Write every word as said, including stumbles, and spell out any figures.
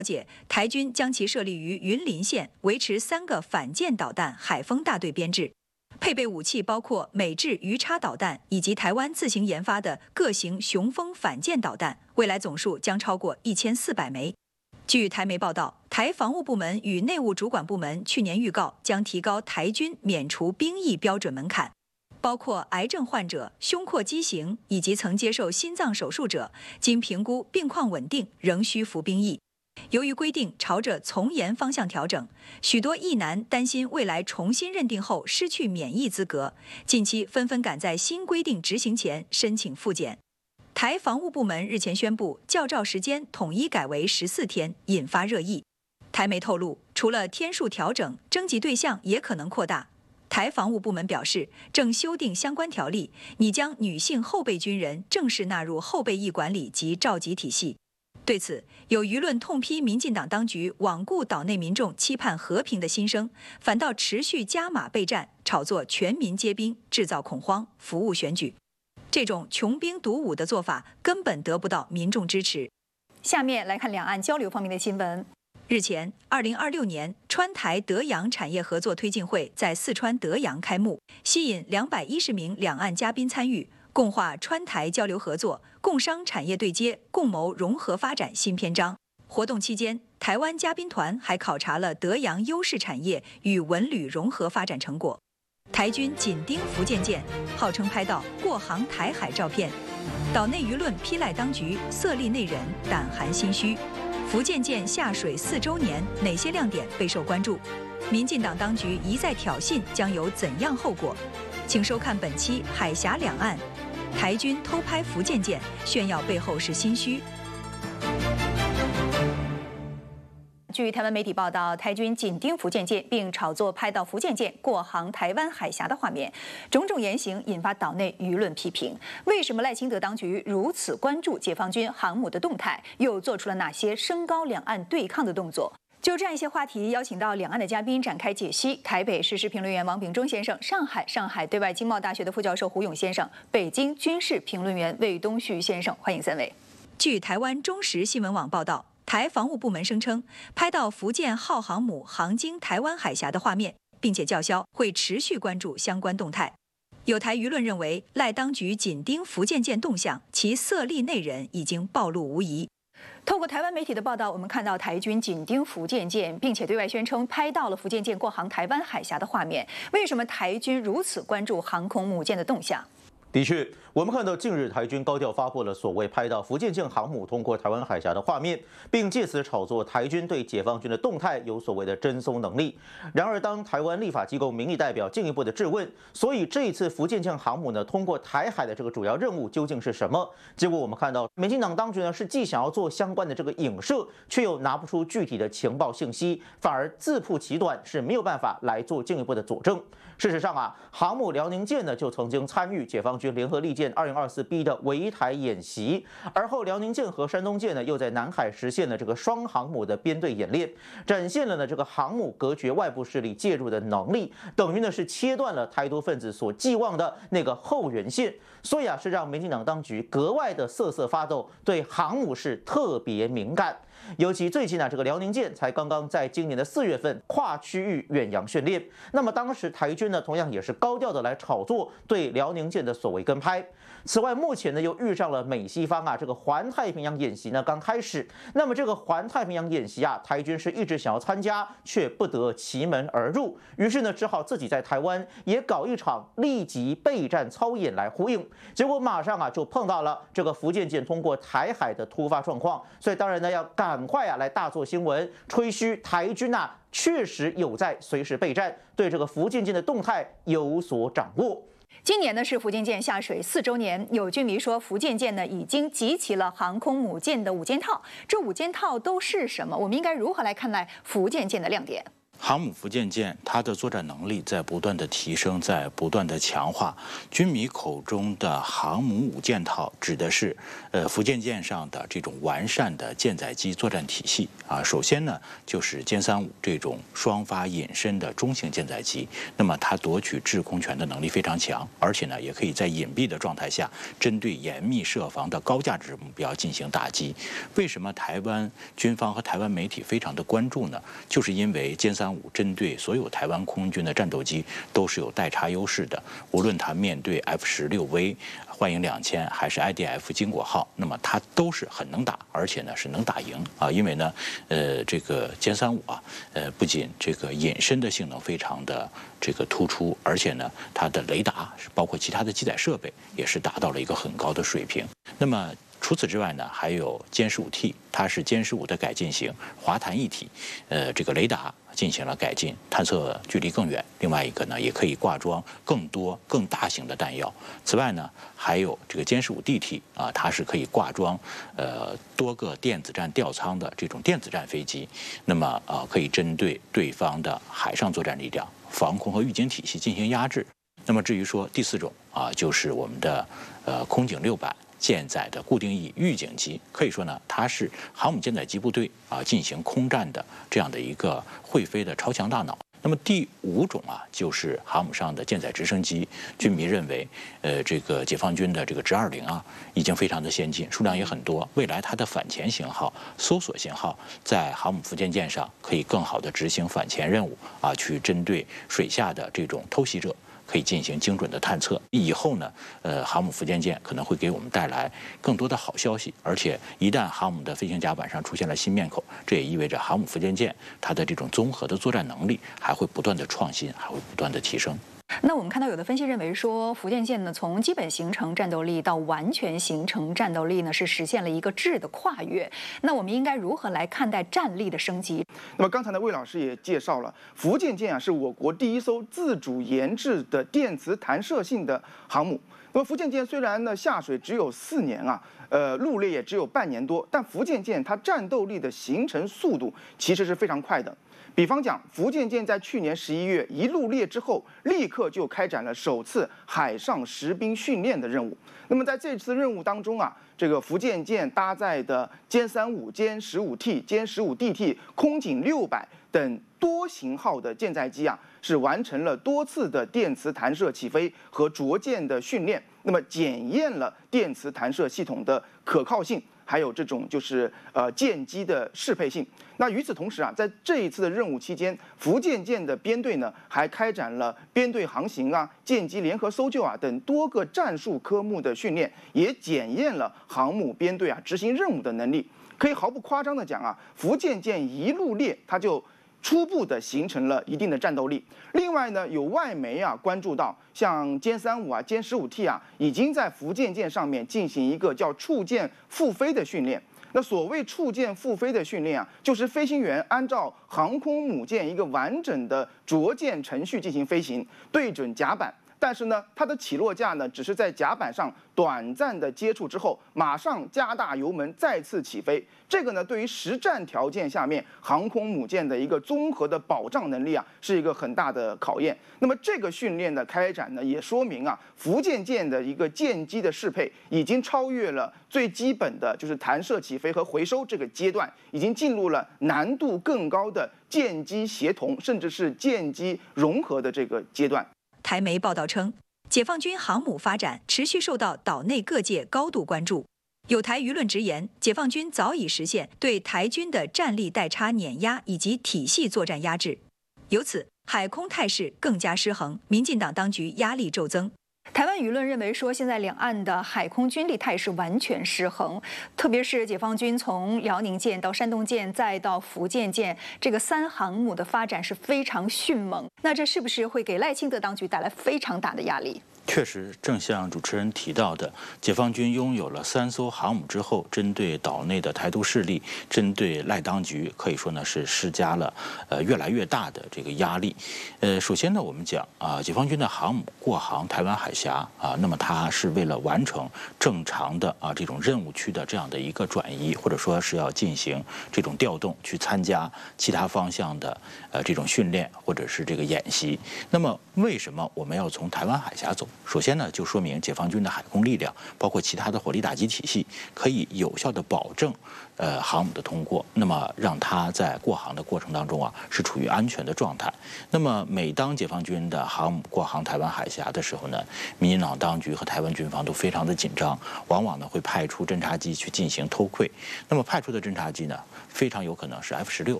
解，台军将其设立于云林县，维持三个反舰导弹海风大队编制，配备武器包括美制鱼叉导弹以及台湾自行研发的各型雄风反舰导弹，未来总数将超过一千四百枚。据台媒报道，台防务部门与内务主管部门去年预告将提高台军免除兵役标准门槛。 包括癌症患者、胸廓畸形以及曾接受心脏手术者，经评估病况稳定，仍需服兵役。由于规定朝着从严方向调整，许多役男担心未来重新认定后失去免疫资格，近期纷纷赶在新规定执行前申请复检。台防务部门日前宣布，教召时间统一改为十四天，引发热议。台媒透露，除了天数调整，征集对象也可能扩大。 台防务部门表示，正修订相关条例，拟将女性后备军人正式纳入后备役管理及召集体系。对此，有舆论痛批民进党当局罔顾岛内民众期盼和平的心声，反倒持续加码备战，炒作全民皆兵，制造恐慌，服务选举。这种穷兵黩武的做法根本得不到民众支持。 下面来看两岸交流方面的新闻。 日前，二零二六年川台德洋产业合作推进会在四川德阳开幕，吸引两百一十名两岸嘉宾参与，共话川台交流合作、共商产业对接、共谋融合发展新篇章。活动期间，台湾嘉宾团还考察了德阳优势产业与文旅融合发展成果。台军紧盯福建舰，号称拍到过航台海照片，岛内舆论批赖当局色厉内荏、胆寒心虚。 福建舰下水四周年，哪些亮点备受关注？民进党当局一再挑衅，将有怎样后果？请收看本期《海峡两岸》，台军偷拍福建舰，炫耀背后是心虚。 据台湾媒体报道，台军紧盯福建舰，并炒作拍到福建舰过航台湾海峡的画面，种种言行引发岛内舆论批评。为什么赖清德当局如此关注解放军航母的动态，又做出了哪些升高两岸对抗的动作？就这样一些话题，邀请到两岸的嘉宾展开解析。台北时事评论员王炳忠先生，上海上海对外经贸大学的副教授胡勇先生，北京军事评论员魏东旭先生，欢迎三位。 据台湾中时新闻网报道。 台防务部门声称，拍到福建号航母航经台湾海峡的画面，并且叫嚣会持续关注相关动态。有台舆论认为，赖当局紧盯福建舰动向，其色厉内荏已经暴露无遗。 透过台湾媒体的报道，我们看到台军紧盯福建舰，并且对外宣称拍到了福建舰过航台湾海峡的画面。为什么台军如此关注航空母舰的动向？ 的确，我们看到近日台军高调发布了所谓拍到福建舰航母通过台湾海峡的画面，并借此炒作台军对解放军的动态有所谓的侦搜能力。然而，当台湾立法机构民意代表进一步的质问，所以这一次福建舰航母呢通过台海的这个主要任务究竟是什么？结果我们看到，民进党当局呢是既想要做相关的这个影射，却又拿不出具体的情报信息，反而自曝其短，是没有办法来做进一步的佐证。事实上啊，航母辽宁舰呢就曾经参与解放军联合利剑二零二四 B 的围台演习，而后辽宁舰和山东舰呢又在南海实现了这个双航母的编队演练，展现了呢这个航母隔绝外部势力介入的能力，等于呢是切断了台独分子所寄望的那个后援线，所以啊是让民进党当局格外的瑟瑟发抖，对航母是特别敏感。 尤其最近啊，这个辽宁舰才刚刚在今年的四月份跨区域远洋训练，那么当时台军呢，同样也是高调的来炒作对辽宁舰的所谓跟拍。此外，目前呢又遇上了美西方啊这个环太平洋演习呢刚开始，那么这个环太平洋演习啊，台军是一直想要参加，却不得其门而入，于是呢只好自己在台湾也搞一场立即备战操演来呼应，结果马上啊就碰到了这个福建舰通过台海的突发状况，所以当然呢要赶。 赶快啊，来大做新闻，吹嘘台军啊确实有在随时备战，对这个福建舰的动态有所掌握。 今年呢是福建舰下水四周年，有军迷说福建舰呢已经集齐了航空母舰的五件套，这五件套都是什么？我们应该如何来看待福建舰的亮点？ 航母福建舰它的作战能力在不断的提升，在不断的强化。军迷口中的航母五件套，指的是呃福建舰上的这种完善的舰载机作战体系啊。首先呢，就是歼三五这种双发隐身的中型舰载机，那么它夺取制空权的能力非常强，而且呢，也可以在隐蔽的状态下，针对严密设防的高价值目标进行打击。为什么台湾军方和台湾媒体非常的关注呢？就是因为歼三五针对所有台湾空军的战斗机都是有代差优势的，无论它面对 F 十六 V、幻影两千还是 I D F 经国号，那么它都是很能打，而且呢是能打赢啊。因为呢，呃，这个歼三五啊，呃，不仅这个隐身的性能非常的这个突出，而且呢，它的雷达包括其他的机载设备也是达到了一个很高的水平。那么除此之外呢，还有歼十五 T， 它是歼十五的改进型，滑弹一体，呃，这个雷达进行了改进，探测距离更远。另外一个呢，也可以挂装更多更大型的弹药。此外呢，还有这个歼十五 D T 啊，它是可以挂装呃多个电子战吊舱的这种电子战飞机，那么啊、呃、可以针对对方的海上作战力量、防空和预警体系进行压制。那么至于说第四种啊，就是我们的呃空警六百。舰载的固定翼预警机，可以说呢，它是航母舰载机部队啊进行空战的这样的一个会飞的超强大脑。那么第五种啊，就是航母上的舰载直升机。军迷认为，呃，这个解放军的这个直二零啊，已经非常的先进，数量也很多。未来它的反潜型号、搜索型号在航母福建舰上可以更好的执行反潜任务啊，去针对水下的这种偷袭者。可以进行精准的探测。以后呢，呃，航母福建舰可能会给我们带来更多的好消息。而且，一旦航母的飞行甲板上出现了新面孔，这也意味着航母福建舰它的这种综合的作战能力还会不断的创新，还会不断的提升。 那我们看到有的分析认为说，福建舰呢从基本形成战斗力到完全形成战斗力呢，是实现了一个质的跨越。那我们应该如何来看待战力的升级？ 那么刚才呢，魏老师也介绍了，福建舰啊是我国第一艘自主研制的电磁弹射性的航母。那么福建舰虽然呢下水只有四年啊，呃入列也只有半年多，但福建舰它战斗力的形成速度其实是非常快的。比方讲，福建舰在去年十一月一入列之后，立刻就开展了首次海上实兵训练的任务。那么在这次任务当中啊，这个福建舰搭载的歼三五、歼十五 T、歼十五 D T、空警六百等多型号的舰载机啊，是完成了多次的电磁弹射起飞和着舰的训练，那么检验了电磁弹射系统的可靠性。还有这种就是呃舰机的适配性。那与此同时啊，在这一次的任务期间，福建舰的编队呢还开展了编队航行啊、舰机联合搜救啊等多个战术科目的训练，也检验了航母编队啊执行任务的能力。可以毫不夸张的讲啊，福建舰一入列，它就初步的形成了一定的战斗力。另外呢，有外媒啊关注到，像歼三五啊、歼十五 T 啊，已经在福建舰上面进行一个叫触舰复飞的训练。那所谓触舰复飞的训练啊，就是飞行员按照航空母舰一个完整的着舰程序进行飞行，对准甲板。但是呢，它的起落架呢，只是在甲板上短暂的接触之后，马上加大油门再次起飞。这个呢，对于实战条件下面航空母舰的一个综合的保障能力啊，是一个很大的考验。那么这个训练的开展呢，也说明啊，福建舰的一个舰机的适配已经超越了最基本的就是弹射起飞和回收这个阶段，已经进入了难度更高的舰机协同，甚至是舰机融合的这个阶段。 台媒报道称，解放军航母发展持续受到岛内各界高度关注。有台舆论直言，解放军早已实现对台军的战力代差碾压以及体系作战压制，由此海空态势更加失衡，民进党当局压力骤增。 台湾舆论认为说，现在两岸的海空军力态势完全失衡，特别是解放军从辽宁舰到山东舰再到福建舰，这个三航母的发展是非常迅猛。那这是不是会给赖清德当局带来非常大的压力？ 确实，正像主持人提到的，解放军拥有了三艘航母之后，针对岛内的台独势力，针对赖当局，可以说呢是施加了呃越来越大的这个压力。呃，首先呢，我们讲啊，解放军的航母过航台湾海峡啊，那么它是为了完成正常的啊这种任务区的这样的一个转移，或者说是要进行这种调动，去参加其他方向的呃这种训练或者是这个演习。那么为什么我们要从台湾海峡走？首先呢，就说明解放军的海空力量，包括其他的火力打击体系，可以有效的保证，呃，航母的通过，那么让它在过航的过程当中啊，是处于安全的状态。那么每当解放军的航母过航台湾海峡的时候呢，民进党当局和台湾军方都非常的紧张，往往呢会派出侦察机去进行偷窥。那么派出的侦察机呢，非常有可能是 F 十六